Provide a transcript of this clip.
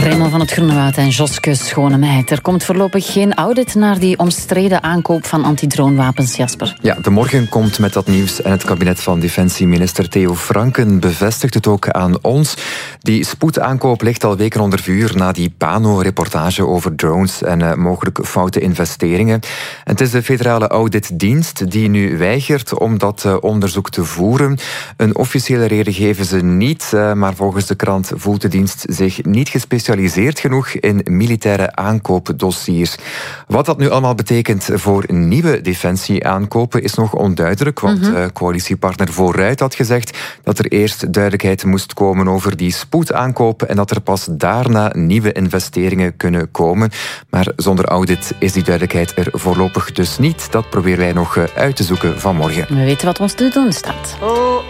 Raymond van het Groenewoud en Joske Schonemeid. Er komt voorlopig geen audit naar die omstreden aankoop van antidroonwapens, Jasper. Ja, De Morgen komt met dat nieuws en het kabinet van Defensieminister Theo Franken bevestigt het ook aan ons. Die spoedaankoop ligt al weken onder vuur na die Pano-reportage over drones en mogelijk foute investeringen. En het is de federale auditdienst die nu weigert om dat onderzoek te voeren. Een officiële reden geven ze niet, maar volgens de krant voelt de dienst zich niet gespecialiseerd genoeg in militaire aankoopdossiers. Wat dat nu allemaal betekent voor nieuwe defensieaankopen is nog onduidelijk, want coalitiepartner Vooruit had gezegd dat er eerst duidelijkheid moest komen over die spoedaankopen en dat er pas daarna nieuwe investeringen kunnen komen. Maar zonder audit is die duidelijkheid er voorlopig dus niet. Dat proberen wij nog uit te zoeken vanmorgen. We weten wat ons te doen staat.